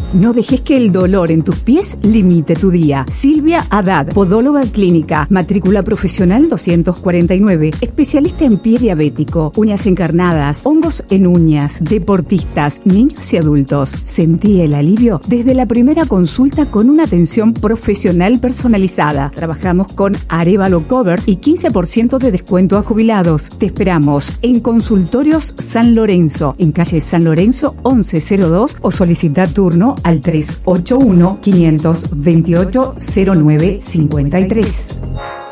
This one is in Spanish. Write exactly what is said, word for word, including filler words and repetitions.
No dejes que el dolor en tus pies limite tu día. Silvia Haddad, podóloga clínica, matrícula profesional doscientos cuarenta y nueve, especialista en pie diabético, uñas encarnadas, hongos en uñas, deportistas, niños y adultos. Sentí el alivio desde la primera consulta con una atención profesional personalizada. Trabajamos con Arévalo Covers y quince por ciento de descuento a jubilados. Te esperamos en Consultorios San Lorenzo, en calle San Lorenzo once cero dos, o solicita turno al tres ocho uno, cinco dos ocho, cero nueve cinco tres.